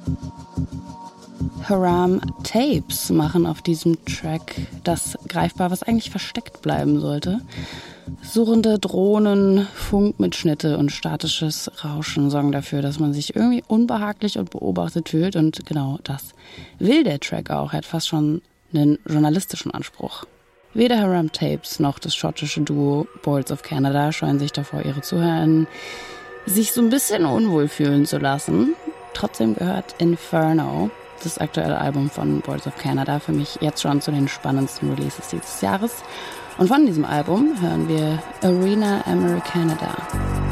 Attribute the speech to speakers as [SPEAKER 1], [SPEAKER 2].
[SPEAKER 1] Haram Tapes machen auf diesem Track das greifbar, was eigentlich versteckt bleiben sollte. Surrende Drohnen, Funkmitschnitte und statisches Rauschen sorgen dafür, dass man sich irgendwie unbehaglich und beobachtet fühlt. Und genau das will der Track auch. Er hat fast schon einen journalistischen Anspruch. Weder Haram Tapes noch das schottische Duo Boards of Canada scheuen sich davor, ihre ZuhörerInnen sich so ein bisschen unwohl fühlen zu lassen. Trotzdem gehört Inferno, das aktuelle Album von Boards of Canada, für mich jetzt schon zu den spannendsten Releases dieses Jahres. Und von diesem Album hören wir Arena Americanada.